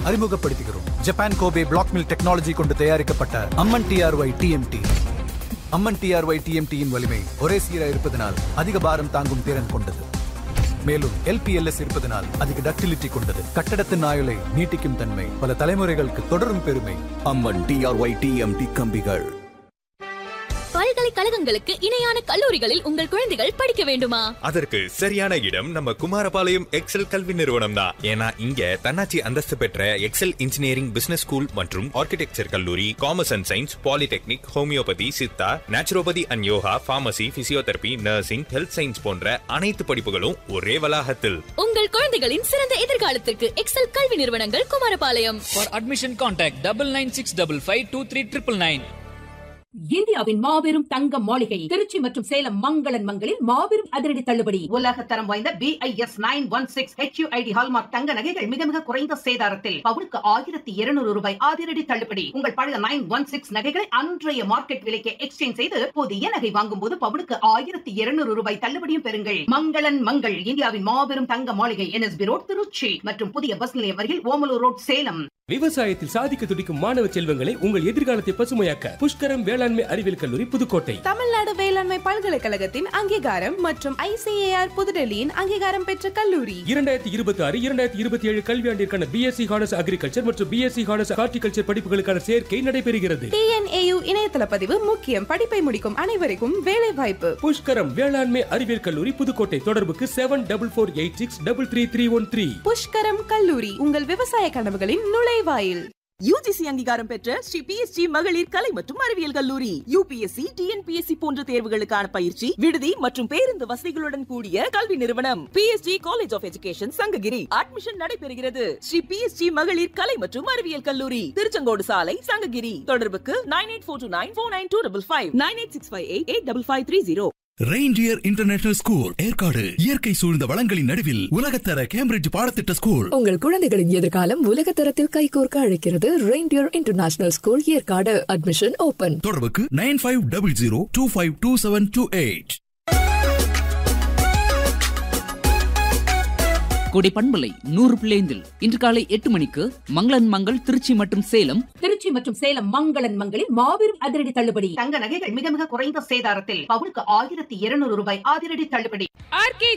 அறிமுகப்படுத்துகிறோம். Japan Kobe black mill technology கொண்டு தயாரிக்கப்பட்ட அம்மன் டிஆர்ஒய் டிஎம்டி. அம்மன் டிஆர்ஒய் டிஎம்டியின் வலிமை ஒரே சீராக இருப்பதனால் அதிக பாரம் தாங்கும் திறன் கொண்டது. மேலும் எல்பிஎல்எஸ் இருப்பதனால் அதிக டக்டிலிட்டி கொண்டது. கட்டடத்தின் ஆயுளை நீட்டிக்கும் தன்மை, பல தலைமுறைகளுக்கு தொடரும் பெருமை. அம்மன் டிஆர்ஒய் டிஎம்டி கம்பிகள். பல்கலைக்கழகங்களுக்கு இணையான கல்லூரிகளில் உங்கள் குழந்தைகள் படிக்க வேண்டுமா? அதற்கு சரியான இடம் நம்ம குமாரபாளையம் எக்ஸல் கல்வி நிறுவனம் தான். ஏன்னா இங்க தன்னாட்சி அந்தஸ்து பெற்ற எக்ஸல் இன்ஜினியரிங் பிசினஸ் ஸ்கூல் மற்றும் ஆர்கிடெக்சர் கல்லூரி, commerce and science, polytechnic, homeopathy, Siddha, naturopathy and yoga, pharmacy, physiotherapy, nursing, health science போன்ற அனைத்து படிப்புகளும் ஒரே வளாகத்தில். உங்கள் குழந்தைகளின் சிறந்த எதிர்காலத்திற்கு எக்ஸல் கல்வி நிறுவனங்கள் குமாரபாளையம். For admission contact 9965523999. இந்தியாவின் மாபெரும் தங்க மாளிகை திருச்சி மற்றும் சேலம் மங்களன் மங்களில் மாபெரும் அதிரடி தள்ளுபடி. உலக தரம் வாய்ந்த BIS 916 HUID ஹால்மார்க் தங்க நகைகள் மிக மிக குறைந்த சேதாரத்தில் பவுனுக்கு 1200 ரூபாய் அதிரடி தள்ளுபடி. உங்கள் பழைய 916 நகைகளை அன்றைய மார்க்கெட் விலைக்கு எக்ஸ்சேஞ்ச் செய்து புதிய நகை வாங்கும் போது பவுனுக்கு 1200 ரூபாய் தள்ளுபடியும் பெறுங்கள். மங்களன் மங்கள் இந்தியாவின் மாபெரும் தங்க மாளிகை NSB ரோட் திருச்சி மற்றும் புதிய பஸ் நிலையம் அருகில் ஓமலூர் ரோட் சேலம். விவசாயத்தில் சாதிக்க துடிக்கும் மாணவ செல்வங்களை உங்கள் எதிர்காலத்தை பசுமையாக்க புஷ்கரம் வேளாண்மை அறிவியல் கல்லூரி புதுக்கோட்டை. தமிழ்நாடு வேளாண்மை பல்கலைக்கழகத்தின் அங்கீகாரம் மற்றும் ICAR புதுடெல்லியின் அங்கீகாரம் பெற்ற கல்லூரி. 2026-2027 கல்வியாண்டிற்கான BSc ஹானர்ஸ் அக்ரிகல்ச்சர் மற்றும் BSc ஹானர்ஸ் ஹார்டிகல்ச்சர் படிப்புகளுக்கான சேர்க்கை நடைபெறுகிறது. TNAU இணையதள பதிவு முக்கியம். படிப்பை முடிக்கும் அனைவருக்கும் வேலை வாய்ப்பு. புஷ்கரம் வேளாண்மை அறிவியல் கல்லூரி புதுக்கோட்டை. தொடர்புக்கு 7446333313. புஷ்கரம் கல்லூரி உங்கள் விவசாய கனவுகளின் நுழைவாயில். UGC அங்கீகாரம் பெற்ற ஸ்ரீ PSG மகளிர் கலை மற்றும் அறிவியல் கல்லூரி. UPSC, TNPSC போன்ற தேர்வுகளுக்கான பயிற்சி, விடுதி மற்றும் பேருந்து வசதிகளுடன் கூடிய கல்வி நிறுவனம். PSG college of education Sankagiri. Admission நடைபெறுகிறது. ஸ்ரீ PSG மகளிர் கலை மற்றும் அறிவியல் கல்லூரி, திருச்செங்கோடு சாலை, சங்ககிரி. தொடர்புக்கு 9842949255 9865885530. Reindeer international school Yercaud. இயற்கை சூழ்ந்த வளங்களின் நடுவில் உலகத்தர கேம்பிரிட்ஜ் பாடத்திட்ட ஸ்கூல். உங்கள் குழந்தைகளின் எதிர்காலம் உலகத்தரத்தில் கைகோர்க்க அழைக்கிறது. Reindeer international school Yercaud. Admission open. தொடர்புக்கு 9500252728. கொடை பண்பலை 100.5 இன்று காலை 8 மணிக்கு மங்களன் மங்கள் திருச்சி மற்றும் சேலம். திருச்சி மற்றும் சேலம் மங்களன் மங்களில் மாபெரும் அதிரடி தள்ளுபடி. தங்க நகைகள் மிக மிக குறைந்த சேதாரத்தில் பவுனுக்கு 1200 ரூபாய் அதிரடி தள்ளுபடி. RK